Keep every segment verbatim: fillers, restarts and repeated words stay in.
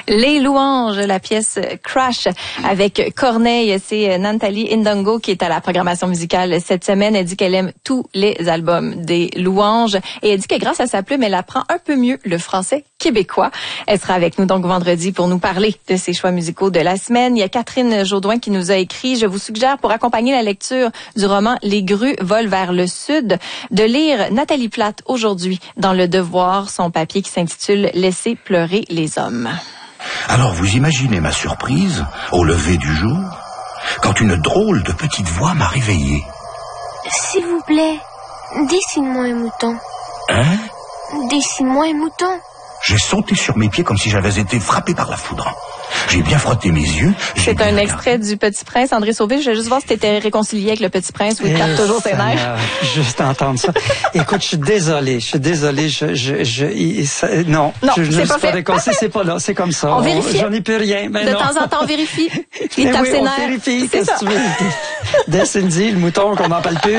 Les Louanges, la pièce Crash avec Corneille. C'est Nathalie Ndongo qui est à la programmation musicale cette semaine. Elle dit qu'elle aime tous les albums des Louanges et elle dit que grâce à sa plume, elle apprend un peu mieux le français québécois. Elle sera avec nous donc vendredi pour nous parler de ses choix musicaux de la semaine. Il y a Catherine Jaudoin qui nous a écrit: je vous suggère pour accompagner la lecture du roman Les grues volent vers le sud de lire Nathalie Plate aujourd'hui dans Le Devoir, son papier qui s'intitule Laisser pleurer les hommes. Alors vous imaginez ma surprise au lever du jour quand une drôle de petite voix m'a réveillé. S'il vous plaît, dessine-moi un mouton. Hein? Dessine-moi un mouton. J'ai sauté sur mes pieds comme si j'avais été frappé par la foudre. J'ai bien frotté mes yeux. C'est un extrait du Petit Prince. André Sauvé, je voulais juste voir si tu étais réconcilié avec le Petit Prince ou il tape toujours ses nerfs. Juste entendre ça. Écoute, je suis désolé. Je suis désolé. Je, je, je, il, ça, non, non, je, je c'est ne pas suis pas réconcilié. C'est pas là. C'est comme ça. On, on vérifie. J'en ai plus rien. Mais de non. temps en temps, on vérifie. Il tape oui, ses on nerfs. vérifie. Qu'est-ce que tu veux? Descendie, le mouton qu'on m'en parle plus.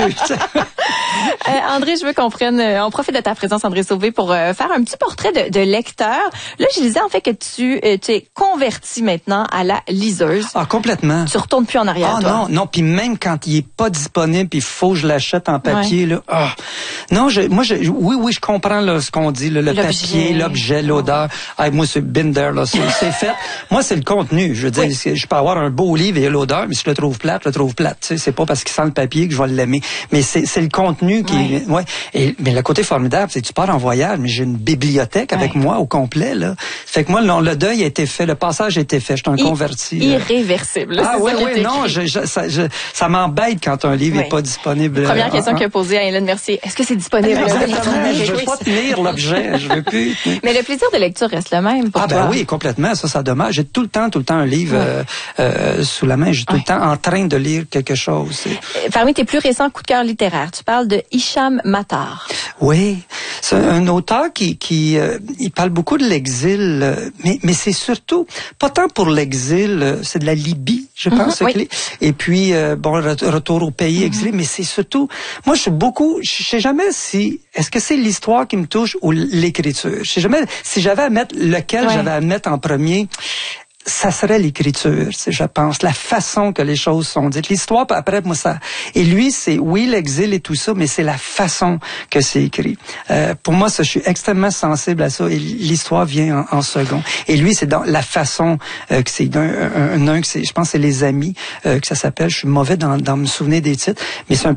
euh, André, je veux qu'on prenne, on profite de ta présence, André Sauvé, pour euh, faire un petit portrait de, de lecteur. Là, je disais en fait que tu euh, t'es converti maintenant à la liseuse. Ah, complètement. Tu retournes plus en arrière, ah, toi. non, non. Puis même quand il est pas disponible, puis il faut que je l'achète en papier, ouais. là. Ah. Non, je, moi, je, oui, oui, je comprends là, ce qu'on dit, là, le l'objet. papier, l'objet, l'odeur. Ah, moi, c'est been there, là, c'est, c'est fait. Moi, c'est le contenu. Je veux dire, oui. je peux avoir un beau livre et l'odeur, mais si je le trouve plate, je le trouve plate. Tu sais, c'est pas parce qu'il sent le papier que je vais l'aimer. Mais c'est, c'est le contenu qui, oui. ouais. Et mais le côté formidable, c'est que tu pars en voyage, mais j'ai une bibliothèque oui. avec moi au complet là. Fait que moi, non, le deuil a été fait, le passage a été fait. Je suis un I- converti. Irréversible. Ah oui, oui, non, je, je, ça, je, ça m'embête quand un livre n'est oui. pas disponible. Première question qu'il a posée à Hélène Mercier. Est-ce que c'est disponible? Exactement. Je veux pas tenir l'objet. Je veux plus. Mais le plaisir de lecture reste le même pour ah, toi. Ah ben oui, complètement. Ça, ça dommage. J'ai tout le temps, tout le temps un livre ouais. euh, euh, sous la main. J'ai tout ouais. le temps en train de lire quelque chose. C'est... Parmi tes plus récents coups de cœur littéraires, tu parles de Hicham Matar. Oui, c'est un auteur qui, qui euh, il parle beaucoup de l'exil, euh, mais, mais c'est surtout, pas tant pour l'exil, euh, c'est de la Libye, je pense. Mm-hmm, oui. Et puis, euh, bon, retour au pays mm-hmm. exilé, mais c'est surtout, moi, je suis beaucoup, je sais jamais si, est-ce que c'est l'histoire qui me touche ou l'écriture? Je sais jamais, si j'avais à mettre, lequel ouais. j'avais à mettre en premier, ça serait l'écriture, je pense, la façon que les choses sont dites. L'histoire, après, moi, ça... Et lui, c'est, oui, l'exil et tout ça, mais c'est la façon que c'est écrit. Euh, pour moi, ça, je suis extrêmement sensible à ça, et l'histoire vient en, en second. Et lui, c'est dans la façon euh, que c'est d'un, un, un, que c'est, je pense, c'est Les Amis, euh, que ça s'appelle. Je suis mauvais dans, dans me souvenir des titres, mais c'est un